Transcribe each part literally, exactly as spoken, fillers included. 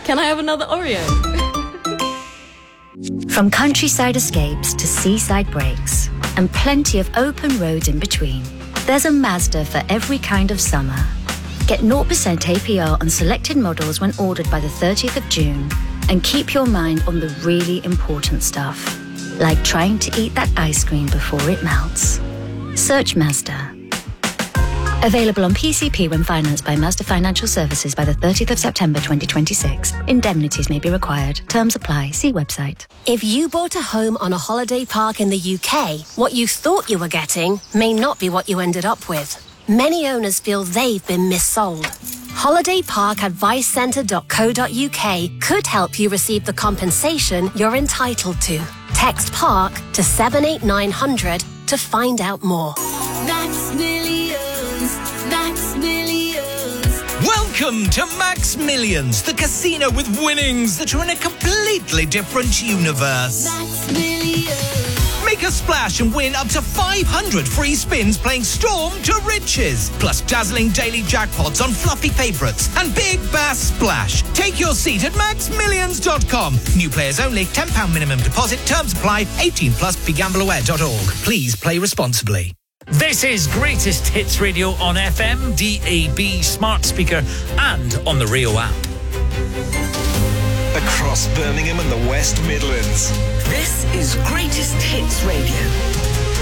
Can I have another Oreo? From countryside escapes to seaside breaks, and plenty of open roads in between, there's a Mazda for every kind of summer. Get zero percent A P R on selected models when ordered by the thirtieth of June, and keep your mind on the really important stuff, like trying to eat that ice cream before it melts. Search Mazda. Available on P C P when financed by Mazda Financial Services by the thirtieth of September twenty twenty-six. Indemnities may be required. Terms apply. See website. If you bought a home on a holiday park in the U K, what you thought you were getting may not be what you ended up with. Many owners feel they've been missold. holiday park advice centre dot co dot U K could help you receive the compensation you're entitled to. Text PARK to seven eight nine hundred to find out more. Max Millions, Max Millions. Welcome to Max Millions, the casino with winnings that are in a completely different universe. Max Millions. Make a splash and win up to five hundred free spins playing Storm to Riches. Plus dazzling daily jackpots on fluffy favourites and Big Bass Splash. Take your seat at max millions dot com. New players only, ten pounds minimum deposit. Terms apply. eighteen plus, be gamble aware dot org. Please play responsibly. This is Greatest Hits Radio on F M, D A B, smart speaker and on the Rio app. Across Birmingham and the West Midlands. This is Greatest Hits Radio.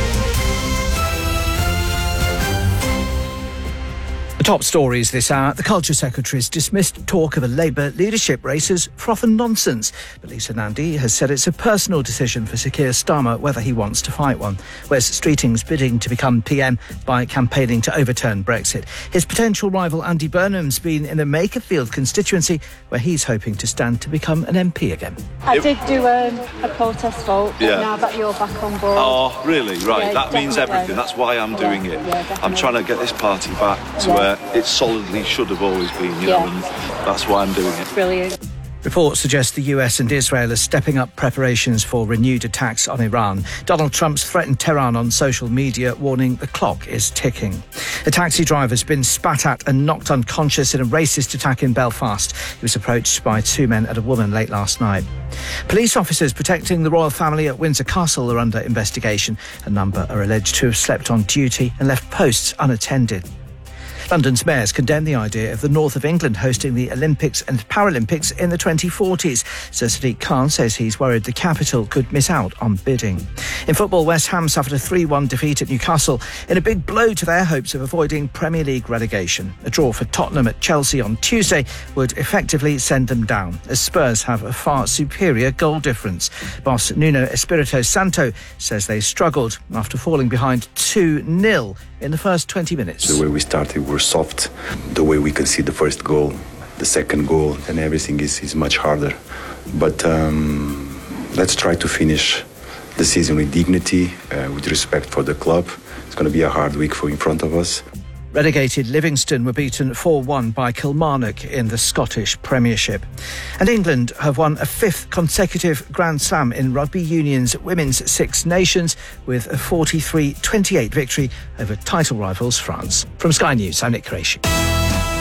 The top stories this hour. The Culture Secretary's dismissed talk of a Labour leadership race as froth and nonsense. But Lisa Nandy has said it's a personal decision for Sir Keir Starmer whether he wants to fight one. Wes Streeting's bidding to become P M by campaigning to overturn Brexit. His potential rival Andy Burnham's been in the Makerfield constituency where he's hoping to stand to become an M P again. I did do um, a protest vote, but yeah. now that you're back on board. Oh, really? Right, yeah, that means everything. That's why I'm doing it. Yeah, I'm trying to get this party back to yeah. where it solidly should have always been, you yeah. know, and that's why I'm doing it. Brilliant. Reports suggest the U S and Israel are stepping up preparations for renewed attacks on Iran. Donald Trump's threatened Tehran on social media, warning the clock is ticking. A taxi driver's been spat at and knocked unconscious in a racist attack in Belfast. He was approached by two men and a woman late last night. Police officers protecting the royal family at Windsor Castle are under investigation. A number are alleged to have slept on duty and left posts unattended. London's mayors condemn the idea of the north of England hosting the Olympics and Paralympics in the twenty forties. Sir Sadiq Khan says he's worried the capital could miss out on bidding. In football, West Ham suffered a three one defeat at Newcastle in a big blow to their hopes of avoiding Premier League relegation. A draw for Tottenham at Chelsea on Tuesday would effectively send them down, as Spurs have a far superior goal difference. Boss Nuno Espirito Santo says they struggled after falling behind two nil in the first twenty minutes. The way we started, we're soft. The way we concede the first goal, the second goal, and everything is, is much harder. But um, let's try to finish the season with dignity, uh, with respect for the club. It's going to be a hard week for in front of us. Relegated Livingston were beaten four one by Kilmarnock in the Scottish Premiership. And England have won a fifth consecutive Grand Slam in Rugby Union's Women's Six Nations with a forty-three twenty-eight victory over title rivals France. From Sky News, I'm Nick Qureshi.